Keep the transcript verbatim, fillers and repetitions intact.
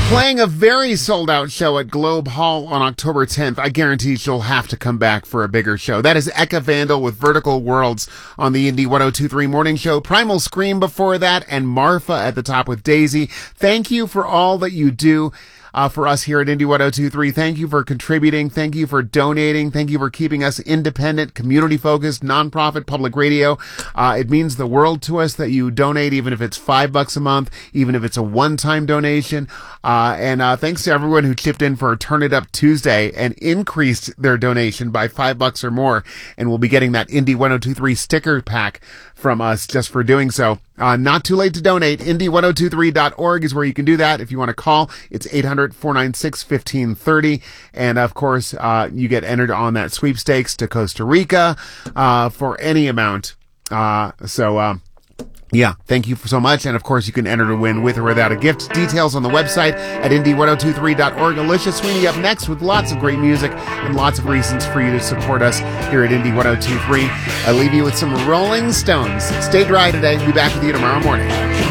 Playing a very sold-out show at Globe Hall on October tenth. I guarantee she'll have to come back for a bigger show. That is Eka Vandal with Vertical Worlds on the Indie one oh two point three Morning Show. Primal Scream before that, and Marfa at the top with Daisy. Thank you for all that you do Uh, for us here at Indie one oh two point three. Thank you for contributing. Thank you for donating. Thank you for keeping us independent, community-focused, nonprofit public radio. Uh, it means the world to us that you donate, even if it's five bucks a month, even if it's a one-time donation. Uh, and uh, thanks to everyone who chipped in for Turn It Up Tuesday and increased their donation by five bucks or more. And we'll be getting that Indie one oh two point three sticker pack from us just for doing so. Uh, not too late to donate. Indie ten twenty-three dot org is where you can do that. If you want to call, it's eight hundred, four nine six, one five three zero. And of course, uh, you get entered on that sweepstakes to Costa Rica, uh, for any amount. Uh, so, um, yeah, thank you so much. And of course, you can enter to win with or without a gift. Details on the website at Indie ten twenty-three dot org. Alicia Sweeney up next with lots of great music and lots of reasons for you to support us here at Indie ten twenty-three. I leave you with some Rolling Stones. Stay dry today. Be back with you tomorrow morning.